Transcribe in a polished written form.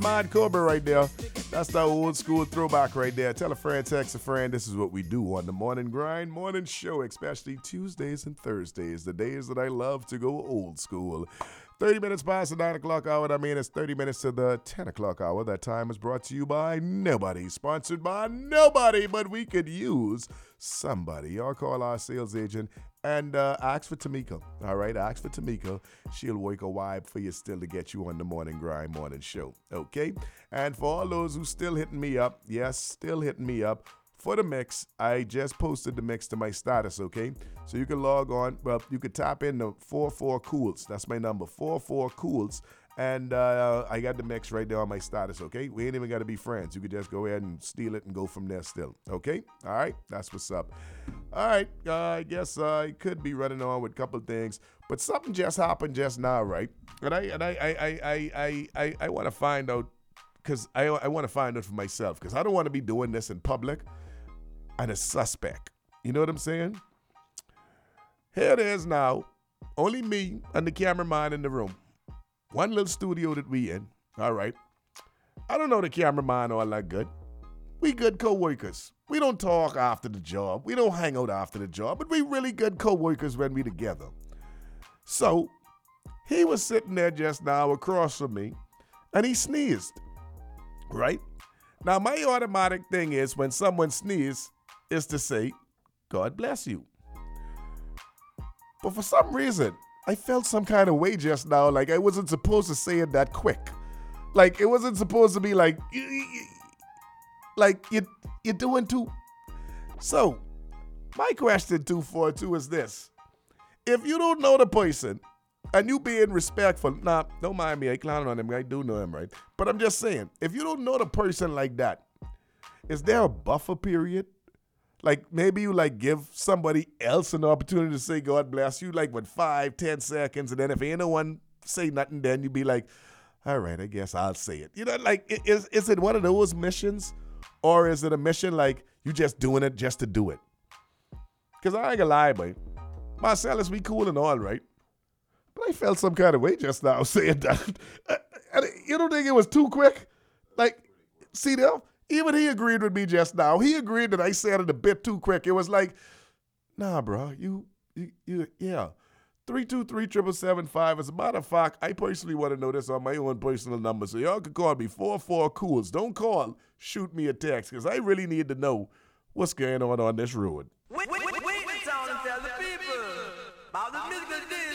Mod Cobra right there. That's the old school throwback right there. Tell a friend, text a friend. This is what we do on the Morning Grind Morning Show, especially Tuesdays and Thursdays, the days that I love to go old school. 30 minutes past the 9 o'clock hour. That means it's 30 minutes to the 10 o'clock hour. That time is brought to you by nobody, sponsored by nobody, but we could use somebody. Y'all call our sales agent and ask for Tamika. All right, ask for Tamika. She'll work a vibe for you still to get you on the Morning Grind Morning Show. Okay? And for all those who still hitting me up, yes, still hitting me up, for the mix, I just posted the mix to my status, okay? So you can log on. Well, you could tap in the 44 Cools. That's my number, 44 Cools. And I got the mix right there on my status, okay? We ain't even got to be friends. You could just go ahead and steal it and go from there still, okay? All right? That's what's up. All right. I guess I could be running on with a couple things, but something just happened just now, right? And I want to find out, because I want to find out for myself, because I don't want to be doing this in public and a suspect. You know what I'm saying? Here it is now. Only me and the cameraman in the room. One little studio that we in. All right. I don't know the cameraman all that good. We good co-workers. We don't talk after the job. We don't hang out after the job, but we really good co-workers when we together. So he was sitting there just now across from me and he sneezed. Right? Now, my automatic thing is when someone sneezes is to say, God bless you. But for some reason, I felt some kind of way just now, like I wasn't supposed to say it that quick. Like it wasn't supposed to be like you're doing too. So, my question 242 is this. If you don't know the person and you being respectful, nah, don't mind me, I clown on him, I do know him, right? But I'm just saying, if you don't know the person like that, is there a buffer period? Like maybe you like give somebody else an opportunity to say God bless you, like with 5-10 seconds, and then if ain't no one say nothing, then you be like, all right, I guess I'll say it. You know, like is it one of those missions, or is it a mission like you just doing it just to do it? Because I ain't gonna lie, boy, Marcellus, we cool and all right, but I felt some kind of way just now saying that. You don't think it was too quick? Like, see there? Even he agreed with me just now. He agreed that I said it a bit too quick. It was like, nah, bro, you yeah. 323-777-5. As a matter of fact, I personally want to know this on my own personal number, so y'all can call me 44 Cools. Don't call, shoot me a text, because I really need to know what's going on this road.